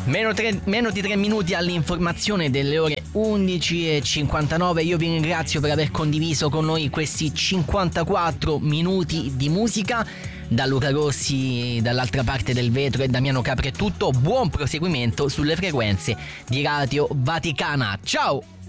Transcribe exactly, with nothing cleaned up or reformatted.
Meno, tre, meno di tre minuti all'informazione delle ore undici e cinquantanove. Io vi ringrazio per aver condiviso con noi questi cinquantaquattro minuti di musica. Da Luca Rossi dall'altra parte del vetro e Damiano Capri è tutto. Buon proseguimento sulle frequenze di Radio Vaticana. Ciao!